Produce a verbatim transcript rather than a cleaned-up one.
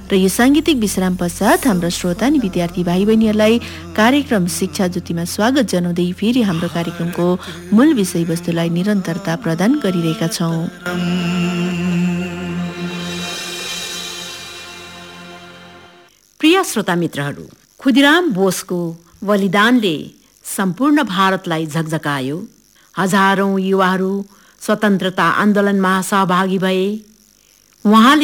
र यो साङ्गीतिक विश्राम पश्चात हाम्रा श्रोता अनि विद्यार्थी भाइ बहिनीहरूलाई कार्यक्रम शिक्षा ज्योतिमा स्वागत जनाउँदै फेरि हाम्रो कार्यक्रमको मूल विषयवस्तुलाई निरन्तरता प्रदान गरिरहेका छौँ। प्रिय श्रोता मित्रहरू, खुदिराम बोसको बलिदानले सम्पूर्ण भारतलाई झकझकायो। हजारौं युवाहरू स्वतन्त्रता आन्दोलनमा सहभागी भए। उहाँले